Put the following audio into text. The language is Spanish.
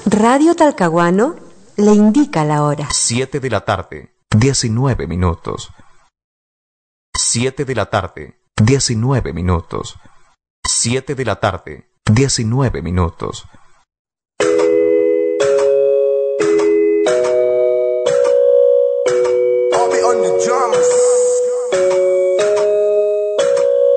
Radio Talcahuano le indica la hora. 7 de la tarde, 19 minutos. 7 de la tarde, 19 minutos. 7 de la tarde, 19 minutos.